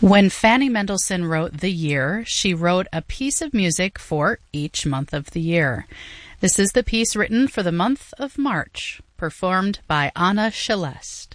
When Fanny Mendelssohn wrote The Year, she wrote a piece of music for each month of the year. This is the piece written for the month of March, performed by Anna Celeste.